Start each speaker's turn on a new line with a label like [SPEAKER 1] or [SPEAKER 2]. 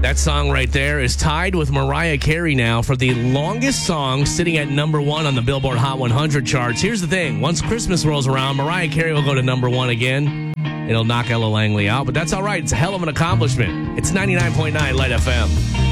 [SPEAKER 1] That song right there is tied with Mariah Carey now for the longest song, sitting at number 1 on the Billboard Hot 100 charts. Here's the thing. Once Christmas rolls around, Mariah Carey will go to number 1 again. It'll knock Ella Langley out, but that's all right. It's a hell of an accomplishment. It's 99.9 Light FM.